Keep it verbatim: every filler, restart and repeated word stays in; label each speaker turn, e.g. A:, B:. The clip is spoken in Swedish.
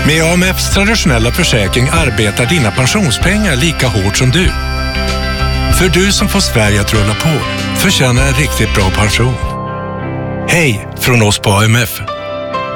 A: Med A M F:s traditionella försäkring arbetar dina pensionspengar lika hårt som du. För du som får Sverige att rulla på förtjänar en riktigt bra pension. Hej från oss på A M F.